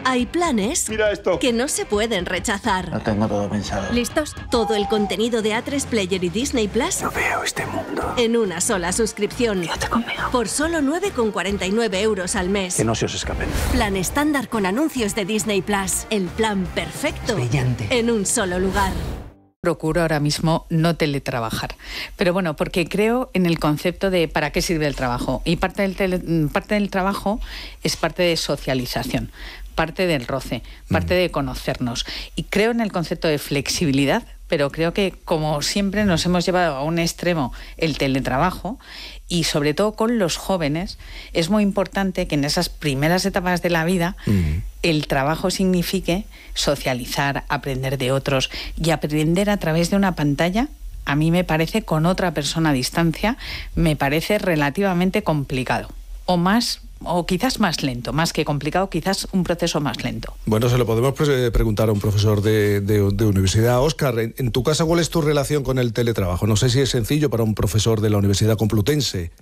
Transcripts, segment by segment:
Hay planes Mira esto. que no se pueden rechazar. Lo tengo todo pensado. ¿Listos? Todo el contenido de A3 Player y Disney Plus No veo este mundo. en una sola suscripción. Quédate conmigo. Por solo 9,49 euros al mes. Que no se os escapen. Plan estándar con anuncios de Disney Plus. El plan perfecto. Brillante. En un solo lugar. Procuro ahora mismo no teletrabajar. Pero bueno, porque creo en el concepto de para qué sirve el trabajo. Y parte del trabajo es parte de socialización, parte del roce, parte de conocernos. Y creo en el concepto de flexibilidad, pero creo que, como siempre, nos hemos llevado a un extremo el teletrabajo, y sobre todo con los jóvenes es muy importante que en esas primeras etapas de la vida el trabajo signifique socializar, aprender de otros, y aprender a través de una pantalla. A mí me parece, con otra persona a distancia, me parece relativamente complicado, o quizás más lento, más que complicado, quizás un proceso más lento. Bueno, se lo podemos preguntar a un profesor de universidad. Óscar, en tu casa, ¿cuál es tu relación con el teletrabajo? No sé si es sencillo para un profesor de la Universidad Complutense.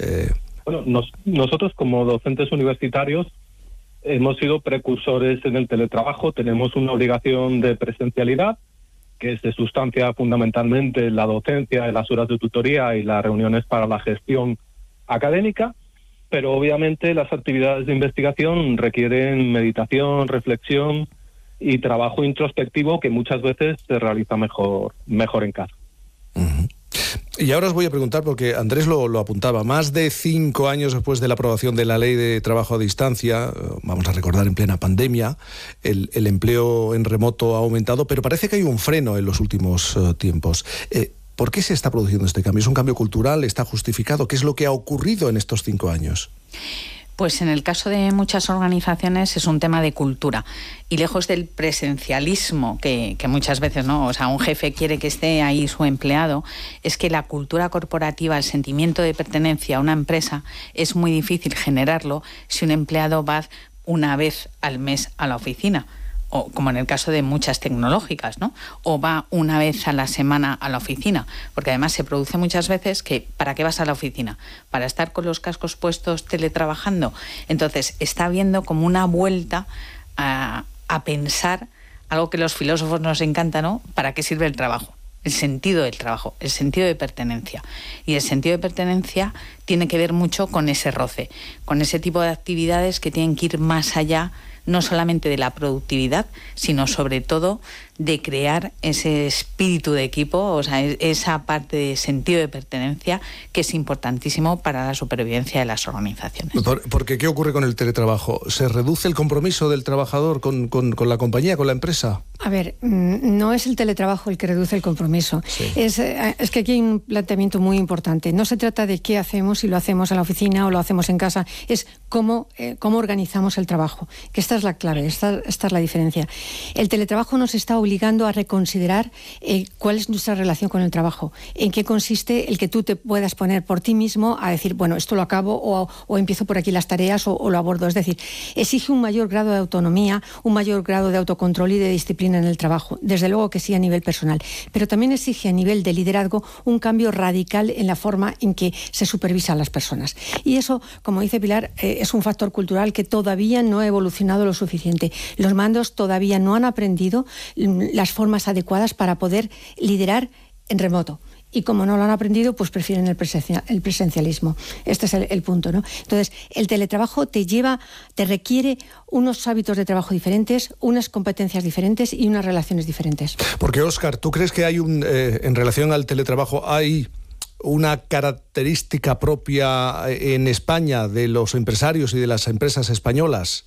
Bueno, nosotros como docentes universitarios hemos sido precursores en el teletrabajo. Tenemos una obligación de presencialidad que se sustancia fundamentalmente en la docencia, en las horas de tutoría y las reuniones para la gestión académica. Pero obviamente las actividades de investigación requieren meditación, reflexión y trabajo introspectivo que muchas veces se realiza mejor en casa. Uh-huh. Y ahora os voy a preguntar, porque Andrés lo apuntaba, más de 5 años después de la aprobación de la Ley de Trabajo a Distancia, vamos a recordar en plena pandemia, el empleo en remoto ha aumentado, pero parece que hay un freno en los últimos tiempos. ¿Por qué se está produciendo este cambio? ¿Es un cambio cultural? ¿Está justificado? ¿Qué es lo que ha ocurrido en estos 5 años? Pues en el caso de muchas organizaciones es un tema de cultura, y lejos del presencialismo que muchas veces, ¿no? O sea, un jefe quiere que esté ahí su empleado, es que la cultura corporativa, el sentimiento de pertenencia a una empresa, es muy difícil generarlo si un empleado va una vez al mes a la oficina, o como en el caso de muchas tecnológicas, ¿no? O va una vez a la semana a la oficina, porque además se produce muchas veces que ¿para qué vas a la oficina? ¿Para estar con los cascos puestos teletrabajando? Entonces está habiendo como una vuelta a pensar algo que los filósofos nos encanta, ¿no? ¿Para qué sirve el trabajo? El sentido del trabajo, el sentido de pertenencia. Y el sentido de pertenencia tiene que ver mucho con ese roce, con ese tipo de actividades que tienen que ir más allá, no solamente de la productividad, sino sobre todo de crear ese espíritu de equipo, o sea, esa parte de sentido de pertenencia que es importantísimo para la supervivencia de las organizaciones. Porque ¿qué ocurre con el teletrabajo? ¿Se reduce el compromiso del trabajador con la compañía, con la empresa? A ver, no es el teletrabajo el que reduce el compromiso. Sí. Es que aquí hay un planteamiento muy importante. No se trata de qué hacemos, si lo hacemos en la oficina o lo hacemos en casa, es cómo organizamos el trabajo, que esta es la clave, esta es la diferencia. El teletrabajo nos está obligando a reconsiderar cuál es nuestra relación con el trabajo, en qué consiste el que tú te puedas poner por ti mismo a decir, bueno, esto lo acabo o empiezo por aquí las tareas o lo abordo. Es decir, exige un mayor grado de autonomía, un mayor grado de autocontrol y de disciplina en el trabajo, desde luego que sí a nivel personal, pero también exige a nivel de liderazgo un cambio radical en la forma en que se supervisa a las personas. Y eso, como dice Pilar, es un factor cultural que todavía no ha evolucionado lo suficiente. Los mandos todavía no han aprendido las formas adecuadas para poder liderar en remoto. Y como no lo han aprendido, pues prefieren el presencialismo. Este es el punto, ¿no? Entonces, el teletrabajo te requiere unos hábitos de trabajo diferentes, unas competencias diferentes y unas relaciones diferentes. Porque, Óscar, ¿tú crees que hay en relación al teletrabajo, hay una característica propia en España de los empresarios y de las empresas españolas?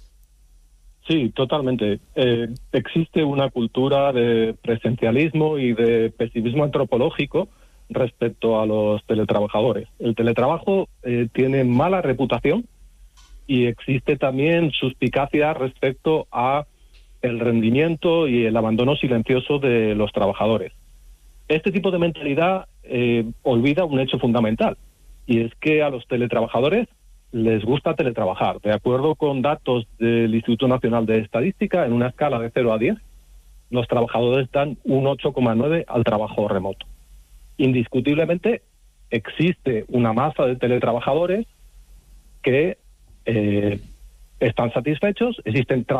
Sí, totalmente. Existe una cultura de presencialismo y de pesimismo antropológico respecto a los teletrabajadores. El teletrabajo tiene mala reputación y existe también suspicacia respecto a el rendimiento y el abandono silencioso de los trabajadores. Este tipo de mentalidad olvida un hecho fundamental, y es que a los teletrabajadores les gusta teletrabajar. De acuerdo con datos del Instituto Nacional de Estadística, en una escala de 0 a 10, los trabajadores dan un 8,9 al trabajo remoto. Indiscutiblemente existe una masa de teletrabajadores que están satisfechos, existen